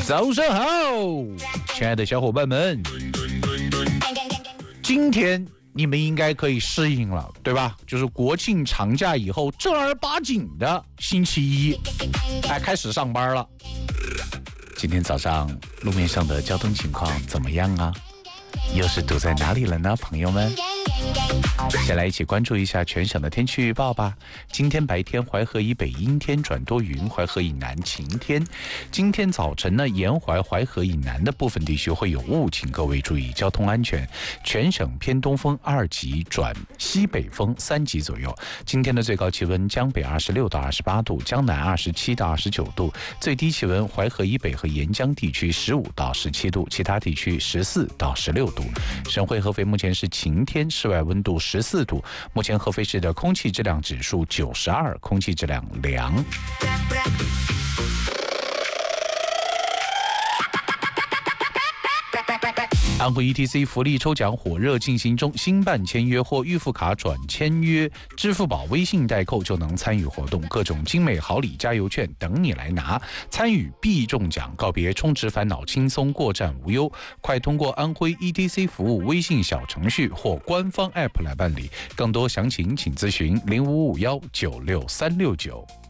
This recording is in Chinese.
早上好，亲爱的小伙伴们，今天你们应该可以适应了，对吧？就是国庆长假以后正儿八经的星期一，开始上班了。今天早上路面上的交通情况怎么样啊？又是堵在哪里了呢，朋友们？先来一起关注一下全省的天气预报吧。今天白天淮河以北阴天转多云，淮河以南晴天。今天早晨呢，沿淮河以南的部分地区会有雾，请各位注意交通安全。全省偏东风2级转西北风3级左右。今天的最高气温江北26到28度，江南27到29度，最低气温淮河以北和沿江地区15到17度，其他地区14到16度。省会合肥目前是晴天，室外温度14度。目前合肥市的空气质量指数92，空气质量良。安徽 ETC 福利抽奖火热进行中，新办签约或预付卡转签约，支付宝、微信代扣就能参与活动，各种精美好礼、加油券等你来拿，参与必中奖，告别充值烦恼，轻松过站无忧。快通过安徽 ETC 服务微信小程序或官方 App 来办理，更多详情请咨询0551963669。